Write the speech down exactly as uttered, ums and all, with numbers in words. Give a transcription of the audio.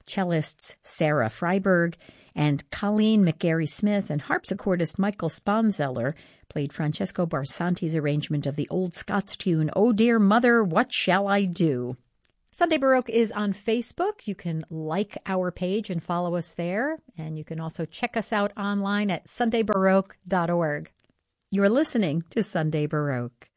cellists Sarah Freiberg and Colleen McGarry-Smith, and harpsichordist Michael Sponzeller played Francesco Barsanti's arrangement of the old Scots tune, "Oh Dear Mother, What Shall I Do?" Sunday Baroque is on Facebook. You can like our page and follow us there. And you can also check us out online at sunday baroque dot org. You're listening to Sunday Baroque.